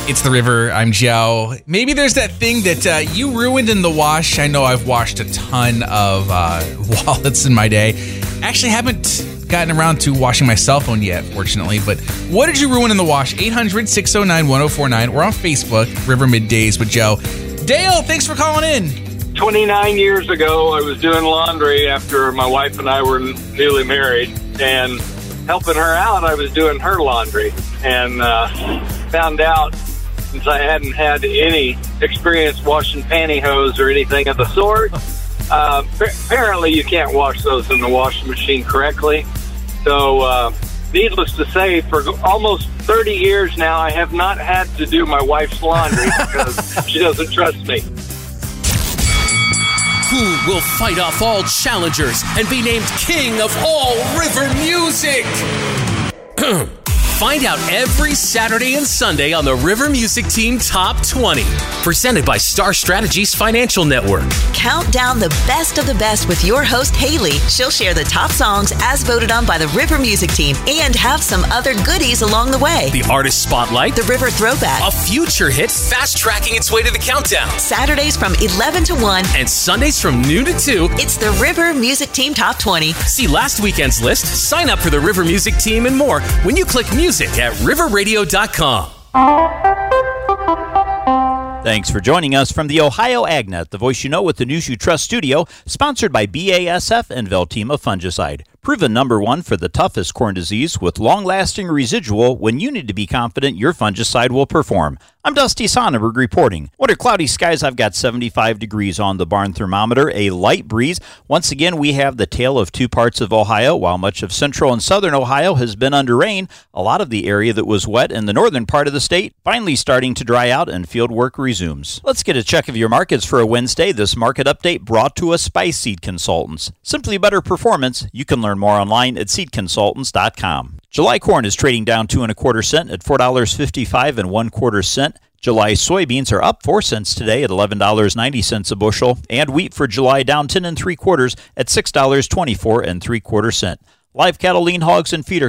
It's The River. I'm Joe. Maybe there's that thing that you ruined in the wash. I know I've washed a ton of wallets in my day. Actually, haven't gotten around to washing my cell phone yet, fortunately. But what did you ruin in the wash? 800-609-1049 or on Facebook, River Middays with Joe. Dale, thanks for calling in. 29 years ago, I was doing laundry after my wife and I were newly married, and helping her out, I was doing her laundry, and found out, since I hadn't had any experience washing pantyhose or anything of the sort, apparently you can't wash those in the washing machine correctly. So, needless to say, for almost 30 years now, I have not had to do my wife's laundry because she doesn't trust me. Who will fight off all challengers and be named king of all river music? Find out every Saturday and Sunday on the River Music Team Top 20, presented by Star Strategies Financial Network. Count down the best of the best with your host, Haley. She'll share the top songs as voted on by the River Music Team and have some other goodies along the way. The Artist Spotlight, the River Throwback, a future hit fast-tracking its way to the countdown. Saturdays from 11 to 1 and Sundays from noon to 2. It's the River Music Team Top 20. See last weekend's list, sign up for the River Music Team and more when you click music at riverradio.com. Thanks for joining us from the Ohio AgNet, the voice you know with the news you trust studio, sponsored by BASF and Veltima Fungicide. Proven number one for the toughest corn disease with long-lasting residual when you need to be confident your fungicide will perform. I'm Dusty Sonnenberg reporting. What are cloudy skies? I've got 75 degrees on the barn thermometer, a light breeze. Once again, we have the tale of two parts of Ohio. While much of central and southern Ohio has been under rain, a lot of the area that was wet in the northern part of the state finally starting to dry out and field work resumes. Let's get a check of your markets for a Wednesday. This market update brought to us by Seed Consultants. Simply better performance. You can learn more online at seedconsultants.com. July corn is trading down 2 1/4 cents at $4.55 1/4 cents. July soybeans are up 4 cents today at $11.90 a bushel, and wheat for July down 10 3/4 at $6.24 3/4 cents. Live cattle, lean hogs, and feeder